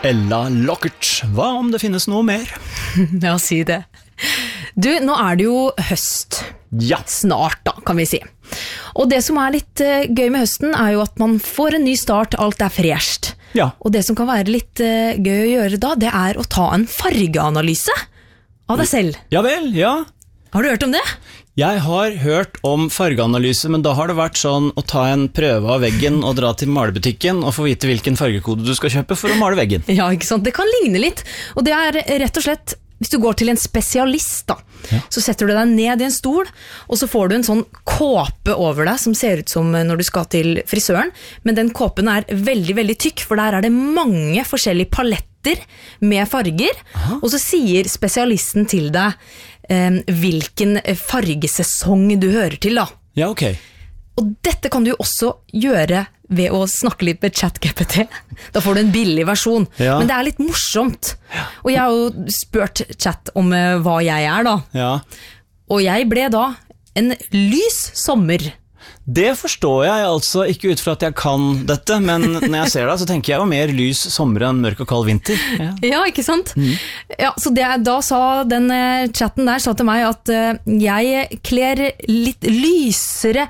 Ella Lockert. Hva om det finnes noe mer? Ja, si det. Du, nå det jo høst. Ja. Snart da, kan vi si. Og det som litt gøy med høsten jo at man får en ny start, alt fresht. Ja. Og det som kan være litt gøy å gjøre da, det å ta en fargeanalyse av deg selv. Ja vel, ja. Har du hørt om det? Jeg har hørt om fargeanalyse, men da har det vært sånn å ta en prøve av veggen og dra til malebutikken og få vite hvilken fargekode du skal kjøpe for å male veggen. Ja, ikke sant? Det kan ligne litt. Og det rett og slett, hvis du går til en spesialist da, ja. Så setter du deg ned i en stol, og så får du en sånn kåpe over deg som ser ut som når du skal til frisøren, men den kåpen veldig, veldig tykk, for der det mange forskjellige paletter med farger. Aha. Og så sier spesialisten til deg hvilken fargesesong du hører til da. Ja, ok. Og dette kan du også gjøre ved å snakke litt med ChatGPT. Da får du en billig versjon. Ja. Men det litt morsomt. Ja. Og jeg har jo spurt chat om hva jeg da. Ja. Og jeg ble da en lys sommer. Det forstår jeg altså ikke ut fra at jeg kan dette, men når jeg ser det, så tenker jeg jo mer lys sommer enn mørk og kald vinter. Ja, ja ikke sant? Ja, så da sa den chatten der sa til meg at jeg kler litt lysere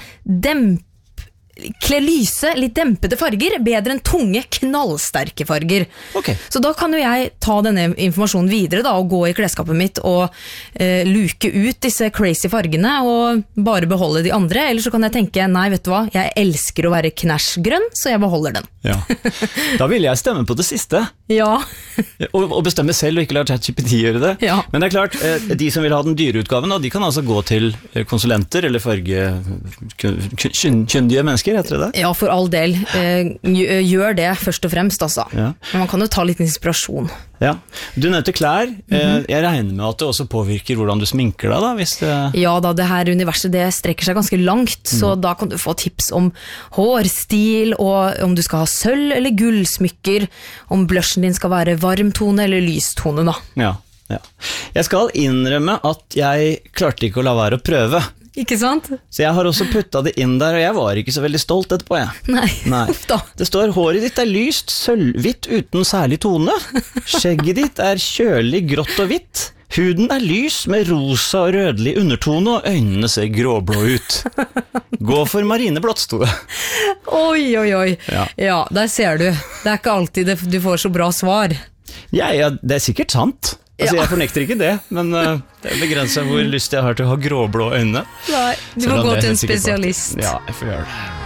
litt dempede farger, bedre enn tunge, knallsterke farger. Okay. Så da kan jo jeg ta denne informasjonen videre da, og gå i klesskapet mitt og luke ut disse crazy fargene og bare beholde de andre, eller så kan jeg tenke, nei, vet du hva, jeg elsker å være knæsjgrønn, så jeg beholder den. Ja. Da vil jeg stemme på det siste. Ja. og bestemme selv og ikke la ChatGPT gjøre det. Ja. Men det klart, de som vil ha den dyre utgaven, de kan altså gå til konsulenter eller fargekyndige mennesker. Heter det? Ja, for all del. Gjør det først og fremst, altså. Ja. Men man kan jo ta litt inspirasjon. Ja. Du nevnte klær. Jeg regner med at det også påvirker hvordan du sminker deg, da? Hvis det... Ja da, det her universet det strekker seg ganske langt, så da kan du få tips om hårstil, og om du skal ha sølv eller gullsmykker, om blushen din skal være varmtone eller lystone, da. Ja, ja. Jeg skal innrømme at jeg klarte ikke å la være å prøve. Ikke sant? Så jeg har også puttet det inn der, og jeg var ikke så veldig stolt etterpå, jeg. Nei. Da. Det står, håret ditt lyst, sølvhvitt uten særlig tone. Skjegget ditt kjølig, grått og hvitt. Huden lys med rosa og rødlig undertone, og øynene ser gråblå ut. Gå for marineblått, sto det. Oi, oi, oi. Ja, der ser du. Det ikke alltid du får så bra svar. Ja, det sikkert sant. Altså, jeg fornekter ikke det, men det begrenset hvor lyst jeg har til å ha gråblå øyne. Nei, du må gå til en spesialist. Ja, jeg får gjøre det.